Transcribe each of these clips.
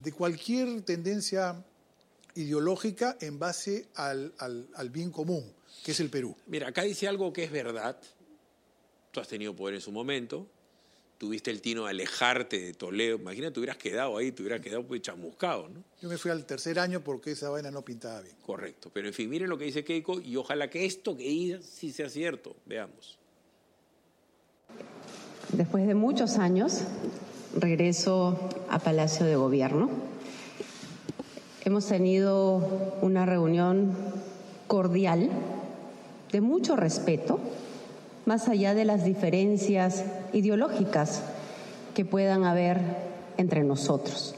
de cualquier tendencia ideológica en base al bien común, que es el Perú. Mira, acá dice algo que es verdad. Tú has tenido poder en su momento, tuviste el tino de alejarte de Toledo. Imagínate, te hubieras quedado ahí, te hubieras quedado pues chamuscado, ¿no? Yo me fui al tercer año porque esa vaina no pintaba bien. Correcto, pero en fin, miren lo que dice Keiko y ojalá que esto que diga sí sea cierto. Veamos. Después de muchos años, regreso a Palacio de Gobierno. Hemos tenido una reunión cordial, de mucho respeto, más allá de las diferencias ideológicas que puedan haber entre nosotros.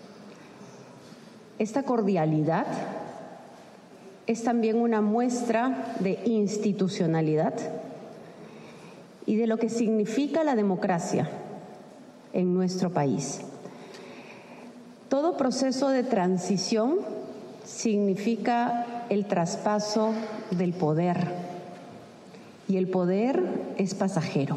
Esta cordialidad es también una muestra de institucionalidad y de lo que significa la democracia en nuestro país. Todo proceso de transición significa el traspaso del poder. Y el poder es pasajero.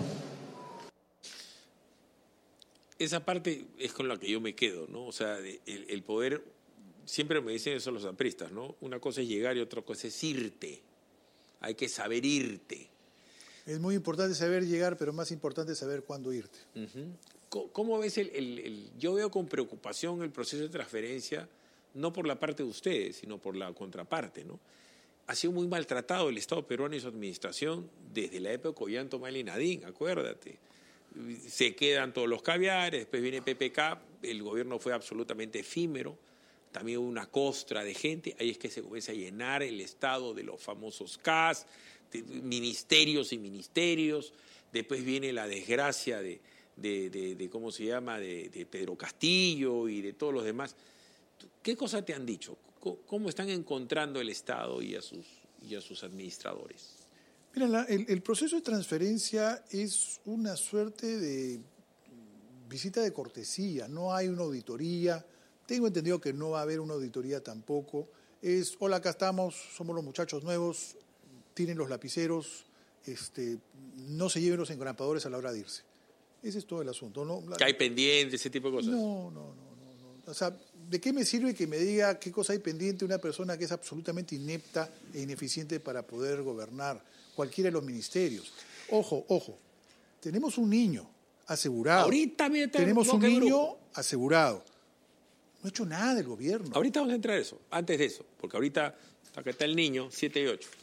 Esa parte es con la que yo me quedo, ¿no? O sea, el poder, siempre me dicen eso los apristas, ¿no? Una cosa es llegar y otra cosa es irte. Hay que saber irte. Es muy importante saber llegar, pero más importante es saber cuándo irte. ¿Cómo ves yo veo con preocupación el proceso de transferencia, no por la parte de ustedes, sino por la contraparte, ¿no? Ha sido muy maltratado el Estado peruano y su administración desde la época de Ollanta-Humala y Nadine, acuérdate. Se quedan todos los caviares, después viene PPK, el gobierno fue absolutamente efímero, también hubo una costra de gente, ahí es que se comienza a llenar el Estado de los famosos CAS, de ministerios y ministerios, después viene la desgracia de ¿cómo se llama?, de Pedro Castillo y de todos los demás. ¿Qué cosa te han dicho? ¿Cómo están encontrando el Estado y a sus administradores? Mira, el proceso de transferencia es una suerte de visita de cortesía, no hay una auditoría, tengo entendido que no va a haber una auditoría tampoco, es, hola, acá estamos, somos los muchachos nuevos, tienen los lapiceros, no se lleven los engrapadores a la hora de irse. Ese es todo el asunto, ¿no? ¿Que hay pendientes, ese tipo de cosas? No. O sea, ¿de qué me sirve que me diga qué cosa hay pendiente una persona que es absolutamente inepta e ineficiente para poder gobernar cualquiera de los ministerios? Ojo, tenemos un niño asegurado. Ahorita tenemos un niño asegurado. No ha hecho nada el gobierno. Ahorita vamos a entrar a eso, antes de eso, porque ahorita acá está el niño, 7 y 8.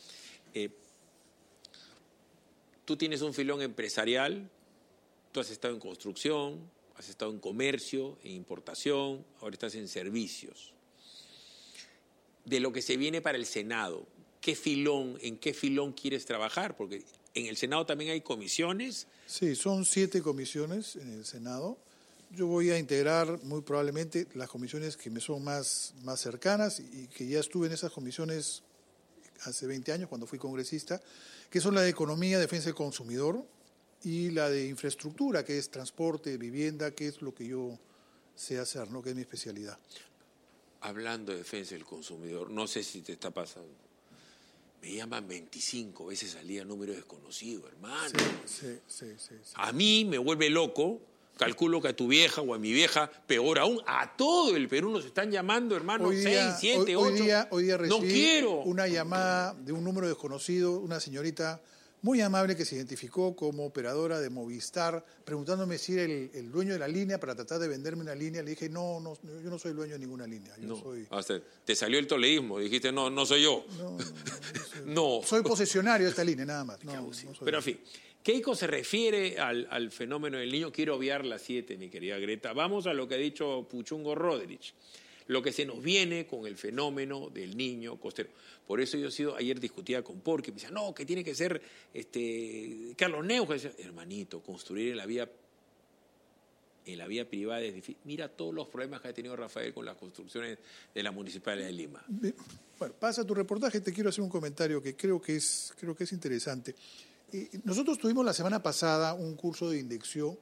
Tú tienes un filón empresarial, tú has estado en construcción, has estado en comercio, en importación, ahora estás en servicios. De lo que se viene para el Senado, ¿en qué filón quieres trabajar? Porque en el Senado también hay comisiones. Sí, son 7 comisiones en el Senado. Yo voy a integrar muy probablemente las comisiones que me son más cercanas y que ya estuve en esas comisiones hace 20 años cuando fui congresista, que son la de Economía, Defensa del Consumidor, y la de infraestructura, que es transporte, vivienda, que es lo que yo sé hacer, ¿no? Que es mi especialidad. Hablando de defensa del consumidor, no sé si te está pasando. Me llaman 25 veces al día número desconocido, hermano. Sí. A mí me vuelve loco. Calculo que a tu vieja o a mi vieja, peor aún, a todo el Perú nos están llamando, hermano, 6, 7, 8. Hoy día recibí no quiero una llamada de un número desconocido, una señorita muy amable que se identificó como operadora de Movistar, preguntándome si era el dueño de la línea para tratar de venderme una línea. Le dije, no, yo no soy dueño de ninguna línea. Te salió el toleísmo, dijiste, no soy yo. No. Soy posesionario de esta línea, nada más. Pero en fin, Keiko se refiere al fenómeno del niño. Quiero obviar las 7, mi querida Greta. Vamos a lo que ha dicho Puchungo Rodríguez. Lo que se nos viene con el fenómeno del niño costero. Por eso ayer discutía con Porqui, me decía, no, que tiene que ser Carlos Neuja. Decía, hermanito, construir en la vía privada es difícil. Mira todos los problemas que ha tenido Rafael con las construcciones de la Municipalidad de Lima. Bueno, pasa tu reportaje, te quiero hacer un comentario que creo que es interesante. Nosotros tuvimos la semana pasada un curso de inducción,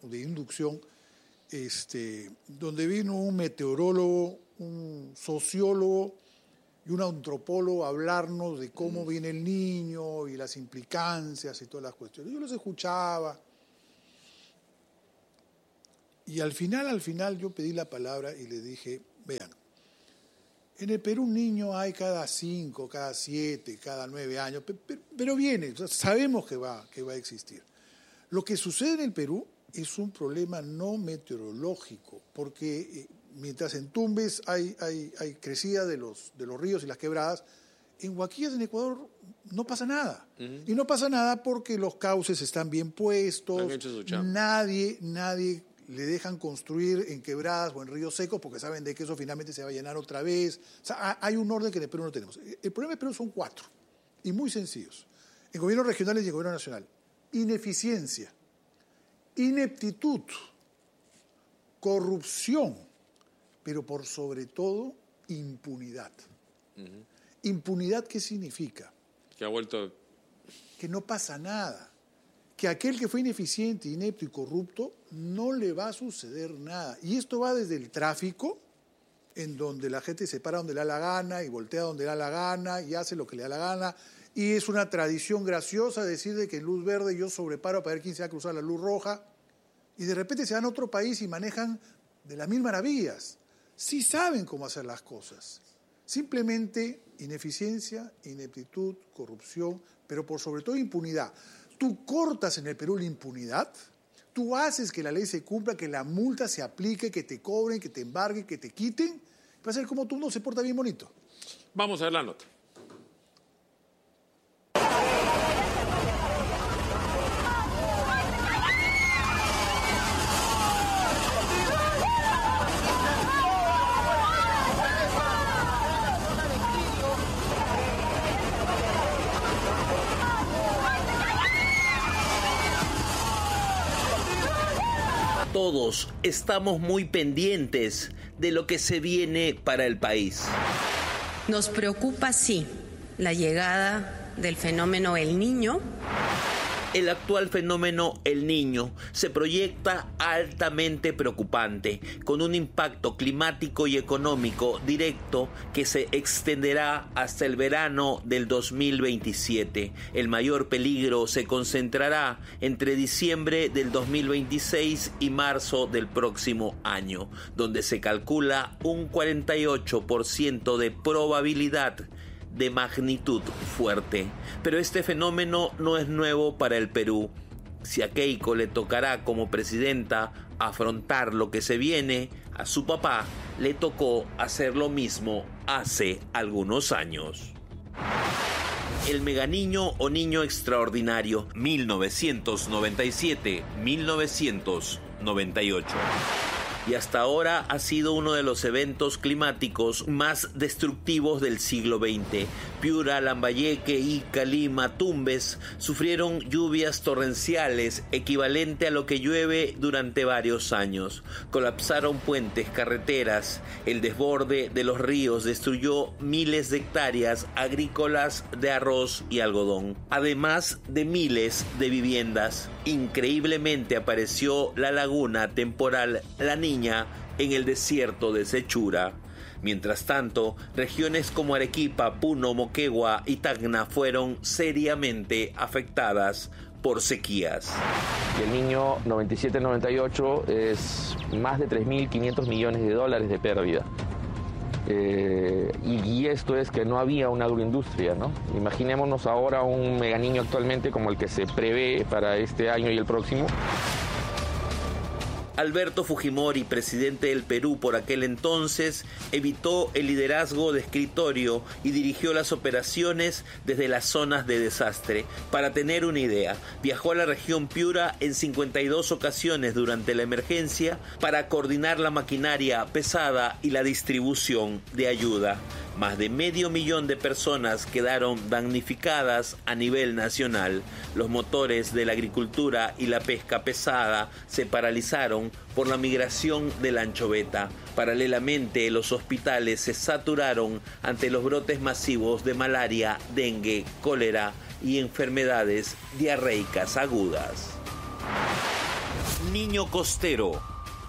donde vino un meteorólogo, un sociólogo y un antropólogo a hablarnos de cómo viene el niño y las implicancias y todas las cuestiones. Yo los escuchaba y al final yo pedí la palabra y le dije, Vean, en el Perú un niño hay cada 5, cada 7, cada 9 años, pero viene, sabemos que va a existir. Lo que sucede en el Perú es un problema no meteorológico, porque mientras en Tumbes hay crecida de los ríos y las quebradas, en Huaquillas, en Ecuador, no pasa nada. Uh-huh. Y no pasa nada porque los cauces están bien puestos, nadie le dejan construir en quebradas o en ríos secos porque saben de que eso finalmente se va a llenar otra vez. O sea, hay un orden que en el Perú no tenemos. El problema del Perú son 4, y muy sencillos. En gobiernos regionales y en gobierno nacional. Ineficiencia, ineptitud, corrupción, pero por sobre todo, impunidad. Uh-huh. ¿Impunidad qué significa? Que ha vuelto... Que no pasa nada. Que aquel que fue ineficiente, inepto y corrupto no le va a suceder nada. Y esto va desde el tráfico, en donde la gente se para donde le da la gana y voltea donde le da la gana y hace lo que le da la gana. Y es una tradición graciosa decir de que en luz verde yo sobreparo para ver quién se va a cruzar la luz roja. Y de repente se van a otro país y manejan de las mil maravillas. Sí saben cómo hacer las cosas. Simplemente ineficiencia, ineptitud, corrupción, pero por sobre todo impunidad. Tú cortas en el Perú la impunidad, tú haces que la ley se cumpla, que la multa se aplique, que te cobren, que te embarguen, que te quiten. Va a ser como tú no se porta bien bonito. Vamos a ver la nota. Todos estamos muy pendientes de lo que se viene para el país. Nos preocupa, sí, la llegada del fenómeno El Niño. El actual fenómeno El Niño se proyecta altamente preocupante, con un impacto climático y económico directo que se extenderá hasta el verano del 2027. El mayor peligro se concentrará entre diciembre del 2026 y marzo del próximo año, donde se calcula un 48% de probabilidad de magnitud fuerte. Pero este fenómeno no es nuevo para el Perú. Si a Keiko le tocará como presidenta afrontar lo que se viene, a su papá le tocó hacer lo mismo hace algunos años. El Meganiño o Niño Extraordinario, 1997-1998. Y hasta ahora ha sido uno de los eventos climáticos más destructivos del siglo XX. Piura, Lambayeque, Ica, Lima, Tumbes sufrieron lluvias torrenciales equivalente a lo que llueve durante varios años. Colapsaron puentes, carreteras, el desborde de los ríos destruyó miles de hectáreas agrícolas de arroz y algodón, además de miles de viviendas. Increíblemente apareció la laguna temporal La Niña en el desierto de Sechura. Mientras tanto, regiones como Arequipa, Puno, Moquegua y Tacna fueron seriamente afectadas por sequías. El Niño 97-98 es más de 3.500 millones de dólares de pérdida. Y esto es que no había una agroindustria, ¿no? Imaginémonos ahora un Meganiño actualmente como el que se prevé para este año y el próximo. Alberto Fujimori, presidente del Perú por aquel entonces, evitó el liderazgo de escritorio y dirigió las operaciones desde las zonas de desastre. Para tener una idea, viajó a la región Piura en 52 ocasiones durante la emergencia para coordinar la maquinaria pesada y la distribución de ayuda. Más de 500.000 de personas quedaron damnificadas a nivel nacional. Los motores de la agricultura y la pesca pesada se paralizaron por la migración de la anchoveta. Paralelamente, los hospitales se saturaron ante los brotes masivos de malaria, dengue, cólera y enfermedades diarreicas agudas. Niño costero,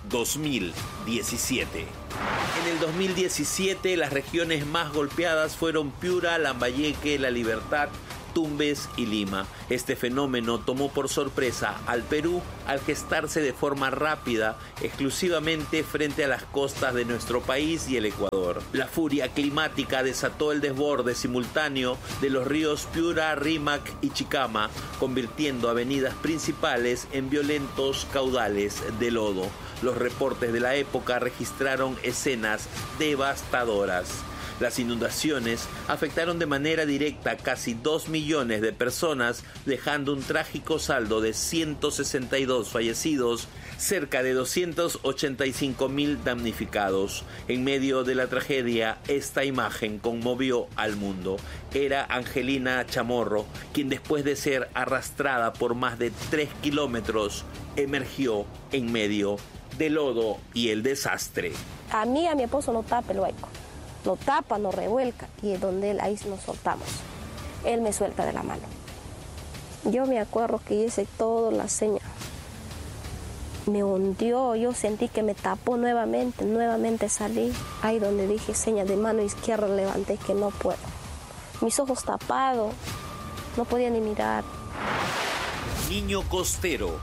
2017. En el 2017 las regiones más golpeadas fueron Piura, Lambayeque, La Libertad, Tumbes y Lima. Este fenómeno tomó por sorpresa al Perú al gestarse de forma rápida, exclusivamente frente a las costas de nuestro país y el Ecuador. La furia climática desató el desborde simultáneo de los ríos Piura, Rímac y Chicama, convirtiendo avenidas principales en violentos caudales de lodo. Los reportes de la época registraron escenas devastadoras. Las inundaciones afectaron de manera directa a casi 2 millones de personas, dejando un trágico saldo de 162 fallecidos, cerca de 285.000 damnificados. En medio de la tragedia, esta imagen conmovió al mundo. Era Angelina Chamorro, quien después de ser arrastrada por más de 3 kilómetros, emergió en medio del lodo y el desastre. A mí, a mi esposo no tapa el hueco. Lo tapa, nos revuelca y es donde ahí nos soltamos. Él me suelta de la mano. Yo me acuerdo que hice toda la seña. Me hundió, yo sentí que me tapó nuevamente salí. Ahí donde dije seña de mano izquierda, levanté que no puedo. Mis ojos tapados, no podía ni mirar. Niño Costero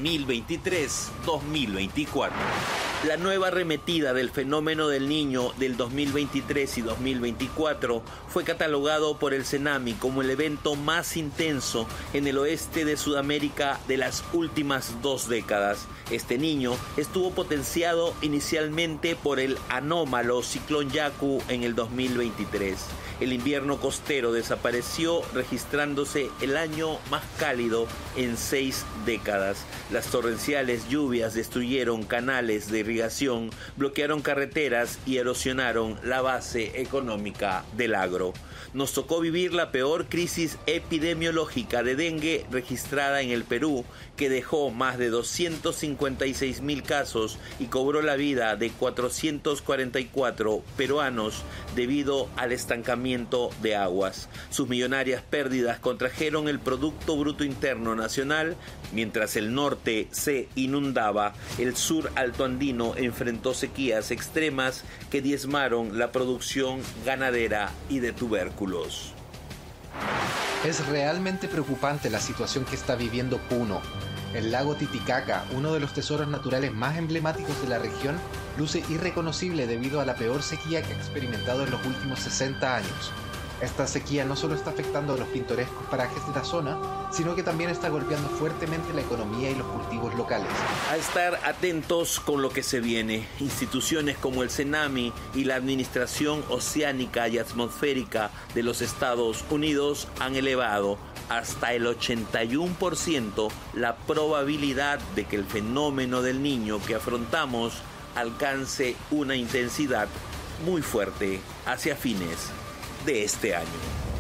2023-2024. La nueva arremetida del fenómeno del Niño del 2023 y 2024 fue catalogado por el CENAMI como el evento más intenso en el oeste de Sudamérica de las últimas 2 décadas. Este Niño estuvo potenciado inicialmente por el anómalo ciclón Yaku en el 2023. El invierno costero desapareció, registrándose el año más cálido en 6 décadas. Las torrenciales lluvias destruyeron canales de irrigación, bloquearon carreteras y erosionaron la base económica del agro. Nos tocó vivir la peor crisis epidemiológica de dengue registrada en el Perú, que dejó más de 256.000 casos y cobró la vida de 444 peruanos debido al estancamiento de aguas. Sus millonarias pérdidas contrajeron el Producto Bruto Interno Nacional, mientras el norte se inundaba. El sur altoandino enfrentó sequías extremas que diezmaron la producción ganadera y de tubérculos. Es realmente preocupante la situación que está viviendo Puno. El lago Titicaca, uno de los tesoros naturales más emblemáticos de la región, luce irreconocible debido a la peor sequía que ha experimentado en los últimos 60 años. Esta sequía no solo está afectando a los pintorescos parajes de la zona, sino que también está golpeando fuertemente la economía y los cultivos locales. A estar atentos con lo que se viene. Instituciones como el CENAMI y la Administración Oceánica y Atmosférica de los Estados Unidos han elevado hasta el 81% la probabilidad de que el fenómeno del Niño que afrontamos alcance una intensidad muy fuerte hacia fines de este año.